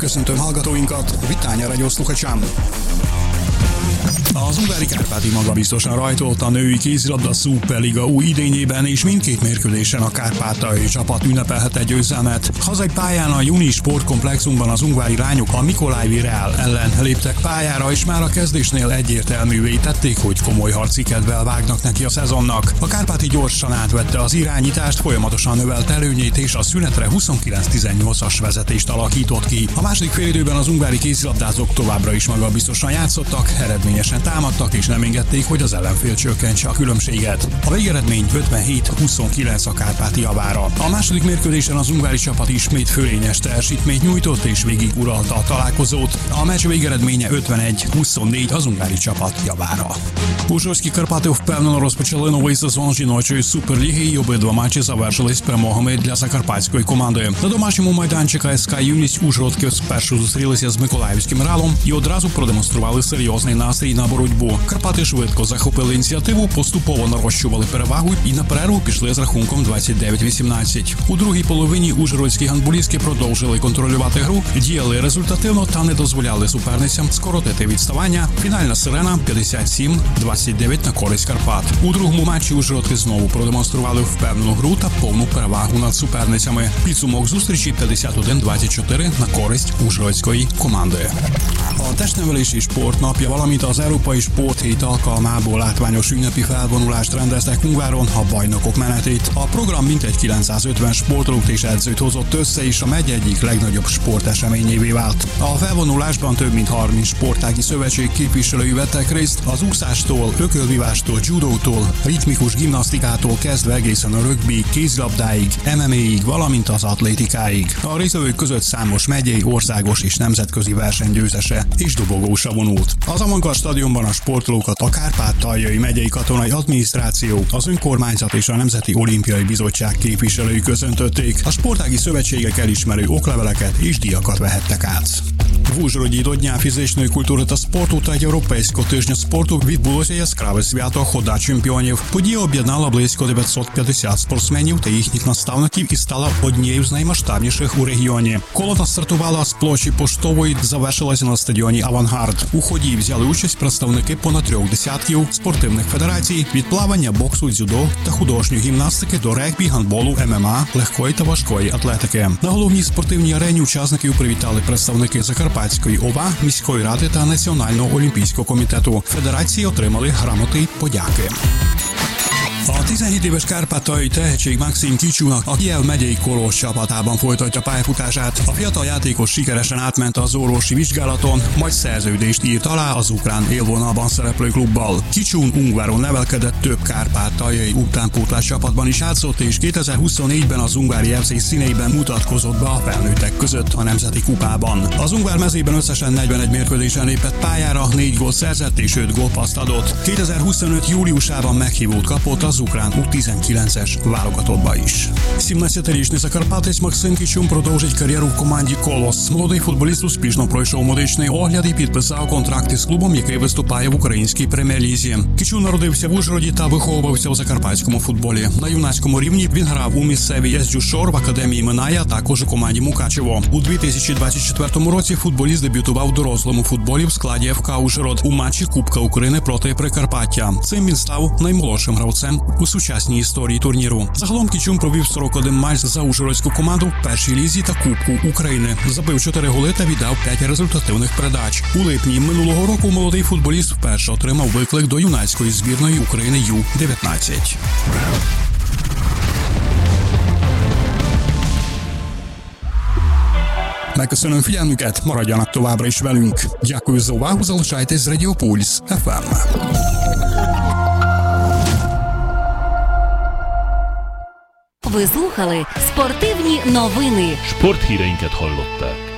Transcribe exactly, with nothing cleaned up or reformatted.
Köszöntöm hallgatóinkat, Vitánya Radio sluchačám. Az Ungvári Kárpáti magabiztosan rajtolt a női kézilabda szuperliga új idényében, és mindkét mérkőzésen a kárpátaljai csapat ünnepelhet győzelmet. Hazai pályán a Juni sportkomplexumban az ungvári lányok a Mikolajvi Real ellen léptek pályára, és már a kezdésnél egyértelművé tették, hogy komoly harci kedvel vágnak neki a szezonnak. A Kárpáti gyorsan átvette az irányítást, folyamatosan növelt előnyét, és a szünetre huszonkilenc tizennyolcas vezetést alakított ki. A második félidőben az ungvári kézilabdázók továbbra is magabiztosan játszottak, eredményesen támadtak, és nem engedték, hogy az ellenfél csökkentse a különbséget. A végeredmény ötvenhét huszonkilenc a Kárpáti javára. A második mérkőzésen az ungvári csapat ismét fölényes teljesítményt nyújtott, és végig uralta a találkozót. A meccs végeredménye ötvenegy huszonnégy az ungvári csapat javára. Ужгородські Карпати впевнено розпочали новий сезон жіночої суперліги, і обидва матчі завершились перемогами для закарпатської команди. На домашньому майданчику ес ка «Юність» ужгородки спершу зустрілися з Миколаївським «Реалом» і одразу продемонстрували серйозний настрій на боротьбу. Карпати швидко захопили ініціативу, поступово нарощували перевагу і на перерву пішли з рахунком двадцять дев'ять вісімнадцять. У другій половині ужгородські гандболістки продовжили контролювати гру, діяли результативно та не дозволяли суперницям скоротити відставання. Фінальна сирена п'ятдесят сім двадцять дев'ять на користь Карпат. У другому матчі ужгородки знову продемонстрували впевнену гру та повну перевагу над суперницями. Підсумок зустрічі п'ятдесят один двадцять чотири на користь ужгородської команди. A testnevelési sportnapja, valamint az Európai Sporthét alkalmából látványos ünnepi felvonulást rendeztek Ungváron a bajnokok menetét. A program mintegy kilencszázötven sportolót és edzőt hozott össze, és a megye egyik legnagyobb sporteseményévé vált. A felvonulásban több mint harminc sportági szövetség képviselői vettek részt, az úszástól, ökölvívástól, judótól, ritmikus gimnasztikától kezdve egészen a rögbi, kézilabdáig, em em á-ig, valamint az atlétikáig. A résztvevők között számos megyei, országos és nemzetközi verseny győztese és dobogósa vonult. Az Avantgard stadionban a sportolókat a Kárpátaljai megyei katonai adminisztráció, az önkormányzat és a Nemzeti Olimpiai Bizottság képviselői köszöntötték. A sportági szövetségek elismerő okleveleket és díjakat vehettek át. В Ужгороді до Дня фізичної культури та спорту та Європейського тижня спорту відбулося яскраве свято Хода чемпіонів. Подія об'єднала близько дев'ятсот п'ятдесят спортсменів та їхніх наставників і стала однією з наймасштабніших у регіоні. Колона стартувала з площі Поштової, завершилася на стадіоні «Авангард». У ході взяли участь представники понад трьох десятків спортивних федерацій від плавання, боксу, дзюдо та художньої гімнастики до регбі, гандболу, ем ем а, легкої та важкої атлетики. На головній спортивній арені учасників привітали представники Закарпатської ОВА, міської ради та Національного олімпійського комітету. Федерації отримали грамоти й подяки. A tizenhét éves kárpátaljai tehetség Maxim Kicsúnak a Kijev megyei Kolos csapatában folytatja pályafutását. A fiatal játékos sikeresen átment az orvosi vizsgálaton, majd szerződést írt alá az ukrán élvonalban szereplő klubbal. Kicsún Ungváron nevelkedett, több kárpátaljai utánpótlás csapatban is játszott, és kétezer-huszonnégyben az ungvári ef cé színeiben mutatkozott be a felnőttek között a Nemzeti Kupában. Az ungvár mezében összesen negyvenegy mérkőzésen lépett pályára, négy gólt szerzett és öt gólpasszt adott. kétezer-huszonöt júliusában meghívót kapott az ukrán у tizenkilences válogatottba is. сімнадцятирічний закарпатець Максим Кічун продовжить кар'єру в команді «Колос». Молодий футболіст успішно пройшов медичний огляд і підписав контракт із клубом, який виступає в українській прем'єр-лізі. Кічун народився в Ужгороді та виховувався у закарпатському футболі. На юнацькому рівні він грав у місцевій ес Дюшор, в академії Миная, а також у команді Мукачево. У дві тисячі двадцять четвертому році футболіст дебютував в дорослому футболі в складі еф ка Ужгород у матчі Кубка України проти Прикарпаття. Цим він став наймолодшим гравцем у сучасній історії турніру. Загалом Кічун провів сорок один матч за ужгородську команду в першій лізі та Кубку України. Забив чотири голи та віддав п'ять результативних передач. У липні минулого року молодий футболіст вперше отримав виклик до юнацької збірної України ю дев'ятнадцять. Megköszönöm figyelmüket, maradjanak továbbra is velünk. Дякую за увагу, залишайтесь з Радіо Пульс еф ем. Ви слухали спортивні новини. Sporthíreinket hallották.